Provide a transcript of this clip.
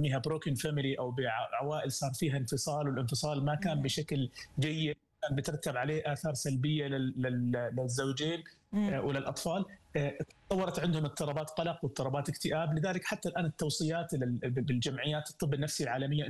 نسميها بروكن فاميلي او بعوائل صار فيها انفصال، والانفصال ما كان بشكل جيد، كان بترتب عليه اثار سلبيه للزوجين وللاطفال. تطورت عندهم اضطرابات قلق واضطرابات اكتئاب. لذلك حتى الان التوصيات بالجمعيات الطب النفسي العالميه